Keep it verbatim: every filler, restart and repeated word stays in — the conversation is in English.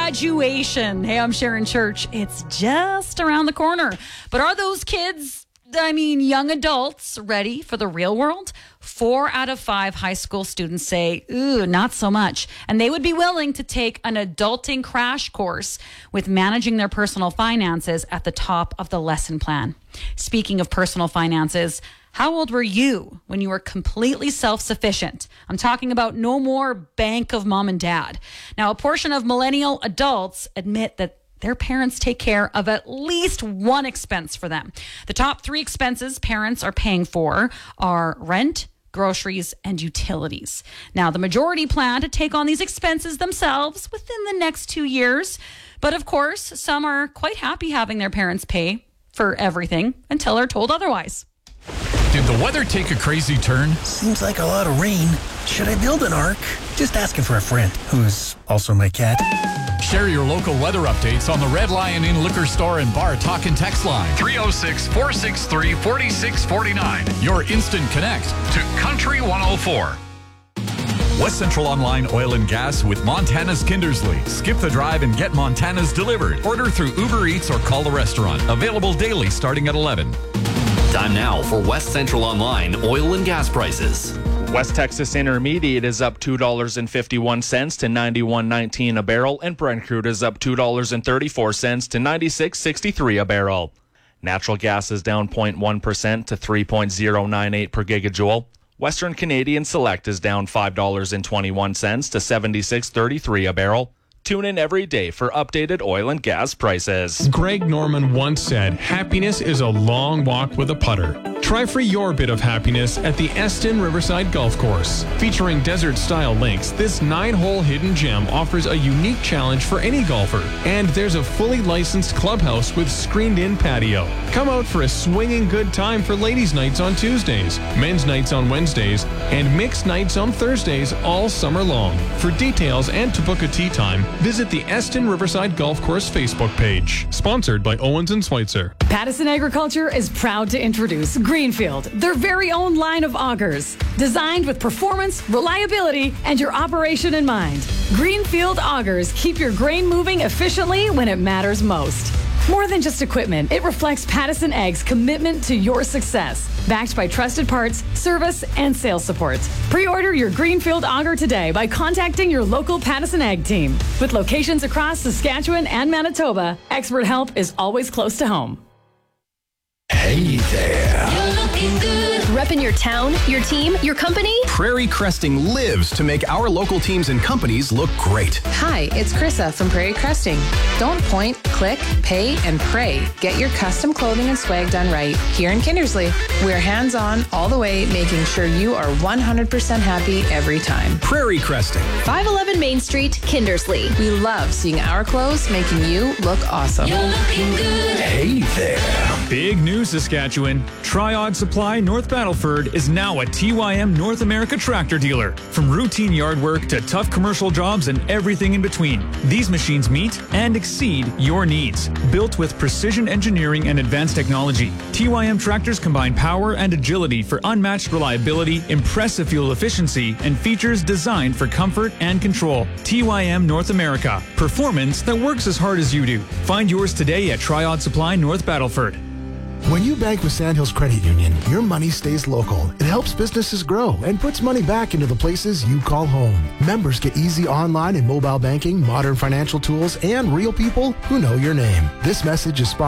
graduation. Hey, I'm Sharon Church. It's just around the corner. But are those kids, I mean, young adults, ready for the real world? Four out of five high school students say, ooh, not so much. And they would be willing to take an adulting crash course with managing their personal finances at the top of the lesson plan. Speaking of personal finances, how old were you when you were completely self-sufficient? I'm talking about no more bank of mom and dad. Now, a portion of millennial adults admit that their parents take care of at least one expense for them. The top three expenses parents are paying for are rent, groceries, and utilities. Now, the majority plan to take on these expenses themselves within the next two years. But of course, some are quite happy having their parents pay for everything until they're told otherwise. Did the weather take a crazy turn? Seems like a lot of rain. Should I build an ark? Just asking for a friend, who's also my cat. Share your local weather updates on the Red Lion Inn Liquor Store and Bar Talk and Text line. three oh six, four six three, four six four nine. Your instant connect To Country one oh four. West Central Online Oil and Gas with Montana's Kindersley. Skip the drive and get Montana's delivered. Order through Uber Eats or call the restaurant. Available daily starting at eleven. Time now for West Central Online oil and gas prices. West Texas Intermediate is up two dollars and fifty-one cents to ninety-one nineteen a barrel, and Brent crude is up two dollars and thirty-four cents to ninety-six sixty-three a barrel. Natural gas is down zero point one percent to three point zero nine eight per gigajoule. Western Canadian Select is down five dollars and twenty-one cents to seventy-six thirty-three a barrel. Tune in every day for updated oil and gas prices. Greg Norman once said, happiness is a long walk with a putter. Try for your bit of happiness at the Eston Riverside Golf Course. Featuring desert-style links, this nine-hole hidden gem offers a unique challenge for any golfer. And there's a fully licensed clubhouse with screened-in patio. Come out for a swinging good time for ladies' nights on Tuesdays, men's nights on Wednesdays, and mixed nights on Thursdays all summer long. For details and to book a tee time, visit the Eston Riverside Golf Course Facebook page. Sponsored by Owens and Schweitzer. Pattison Agriculture is proud to introduce Greenfield, their very own line of augers. Designed with performance, reliability, and your operation in mind. Greenfield augers keep your grain moving efficiently when it matters most. More than just equipment, it reflects Pattison Ag's commitment to your success. Backed by trusted parts, service, and sales support. Pre-order your Greenfield auger today by contacting your local Pattison Ag team. With locations across Saskatchewan and Manitoba, expert help is always close to home. Hey there. You're looking good. Repping your town, your team, your company? Prairie Cresting lives to make our local teams and companies look great. Hi, it's Krissa from Prairie Cresting. Don't point, click, pay, and pray. Get your custom clothing and swag done right here in Kindersley. We're hands-on all the way, making sure you are one hundred percent happy every time. Prairie Cresting. five eleven Main Street, Kindersley. We love seeing our clothes making you look awesome. You're looking good. Hey there. Big news, Saskatchewan. Triod Supply North Battleford is now a T Y M North America tractor dealer. From routine yard work to tough commercial jobs and everything in between, these machines meet and exceed your needs. Built with precision engineering and advanced technology, T Y M tractors combine power and agility for unmatched reliability, impressive fuel efficiency, and features designed for comfort and control. T Y M North America. Performance that works as hard as you do. Find yours today at Triod Supply North Battleford. When you bank with Sandhills Credit Union, your money stays local. It helps businesses grow and puts money back into the places you call home. Members get easy online and mobile banking, modern financial tools, and real people who know your name. This message is sponsored